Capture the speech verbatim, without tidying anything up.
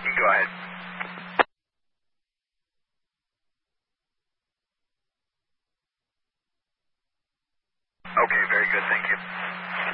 You go ahead. Okay, very good. Thank you.